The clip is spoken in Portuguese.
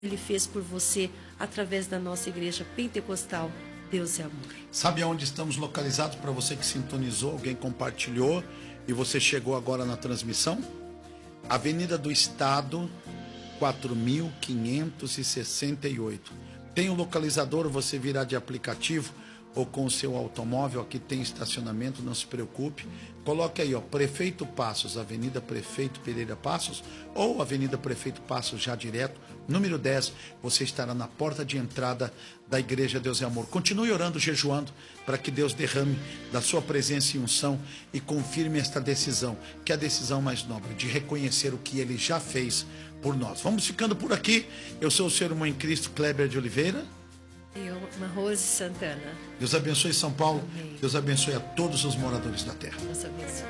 Ele fez por você através da nossa igreja pentecostal. Deus é amor. Sabe aonde estamos localizados para você que sintonizou, alguém compartilhou e você chegou agora na transmissão? Avenida do Estado, 4568. Tem um localizador, você virá de aplicativo ou com o seu automóvel, aqui tem estacionamento, não se preocupe. Coloque aí, ó, Prefeito Passos, Avenida Prefeito Pereira Passos, ou Avenida Prefeito Passos já direto, número 10, você estará na porta de entrada da Igreja Deus é Amor. Continue orando, jejuando, para que Deus derrame da sua presença e unção e confirme esta decisão, que é a decisão mais nobre, de reconhecer o que Ele já fez por nós. Vamos ficando por aqui. Eu sou o seu irmão em Cristo, Kleber de Oliveira. Eu, Rose Santana. Deus abençoe São Paulo. Amém. Deus abençoe a todos os moradores da terra. Deus abençoe.